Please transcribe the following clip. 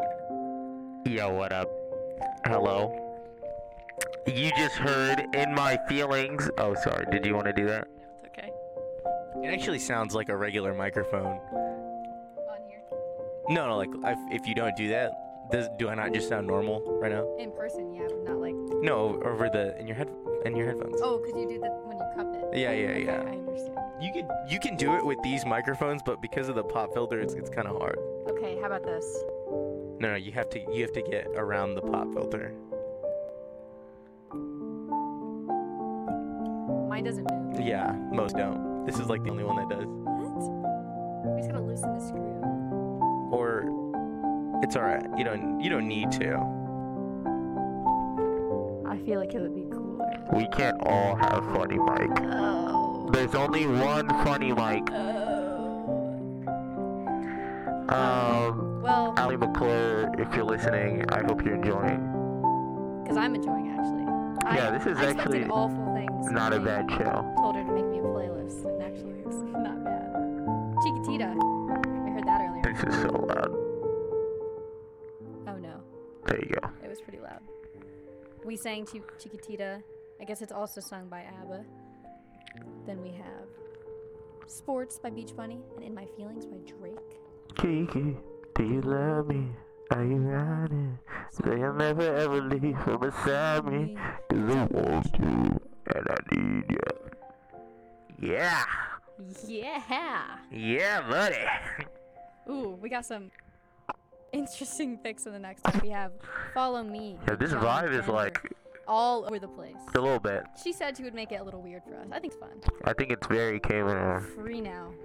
Yo, what up? Hello? You just heard In My Feelings. Oh, sorry. Did you want to do that? It's okay. It actually sounds like a regular microphone. On here. No, like if you don't do that, do I not just sound normal right now? In person, yeah, but not like. No, over in your headphones. Oh, because you do that when you cup it. Yeah. Okay, I understand. You can do it with these microphones, but because of the pop filter, it's kind of hard. Okay, how about this? No, you have to get around the pop filter. Mine doesn't move. Yeah, most don't. This is like the only one that does. What? We just gotta loosen the screw. Or it's all right. You don't need to. I feel like it would be cooler. We can't all have funny mic. Oh. There's only one funny mic. Well, Ali McClure, if you're listening, I hope you're enjoying. because I'm enjoying actually. Yeah, this is I actually expected awful things. Not a when bad show. I told her to make me a playlist, and actually it's not bad. Chiquitita. We heard that earlier. This is so loud. Oh no, There you go. it was pretty loud. We sang Chiquitita. I guess it's also sung by ABBA. Then we have Sports by Beach Bunny and In My Feelings by Drake. Kiki, do you love me? Are you riding? Say you'll never ever leave from beside me. 'Cause I want you and I need you. Yeah. Yeah! Yeah, buddy. Ooh, we got some interesting picks in the next one. We have Follow Me. Yeah, this John vibe is Denver, like all over the place. a little bit. She said she would make it a little weird for us. I think it's fun. I think it's very Cayman. Free now.